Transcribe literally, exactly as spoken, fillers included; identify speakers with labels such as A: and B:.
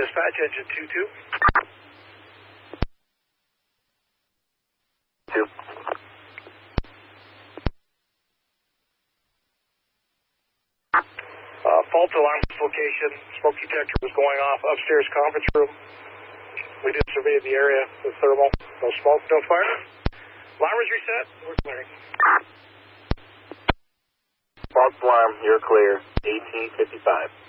A: Dispatch engine two two.
B: Two.
A: Uh, fault alarm location. Smoke detector was going off upstairs conference room. We did survey the area with thermal. No smoke, no fire. Alarm is reset. We're clearing.
B: False alarm, you're clear. eighteen fifty-five.